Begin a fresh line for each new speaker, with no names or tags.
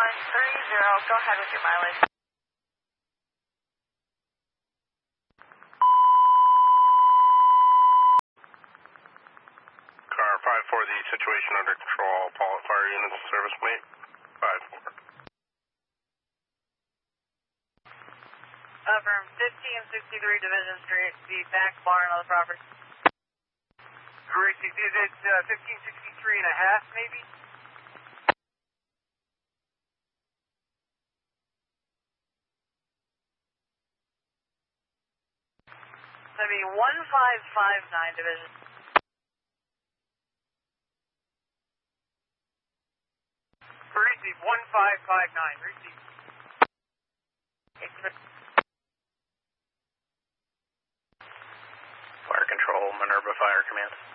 Go ahead with your mileage.
Car 5-4, the situation under control. Paul fire units, service mate. 5-4.
From 1563 Division Street, the back barn on the property.
Correct, is it 1563 and a half, maybe?
That'd be 1559 Division.
Receive 1559, receive.
Fire control, Minerva Fire Command.